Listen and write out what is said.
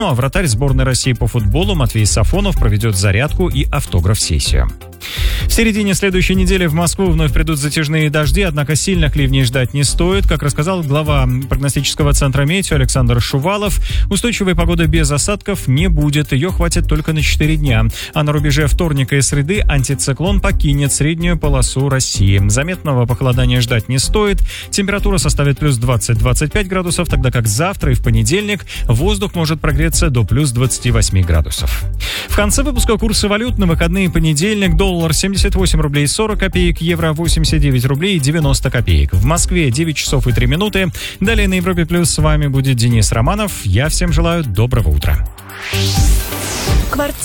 Ну а вратарь сборной России по футболу Матвей Сафонов проведет зарядку и автограф-сессию. В середине следующей недели в Москву вновь придут затяжные дожди, однако сильных ливней ждать не стоит. Как рассказал глава прогностического центра «Метео» Александр Шувалов, устойчивой погоды без осадков не будет, ее хватит только на 4 дня. А на рубеже вторника и среды антициклон покинет среднюю полосу России. Заметного похолодания ждать не стоит. Температура составит плюс 20-25 градусов, тогда как завтра и в понедельник воздух может прогреться до плюс 28 градусов. В конце выпуска курсы валют на выходные: понедельник: доллар 78 рублей 40 копеек, евро 89 рублей 90 копеек. В Москве 9 часов и 3 минуты. Далее на Европе Плюс с вами будет Денис Романов. Я всем желаю доброго утра.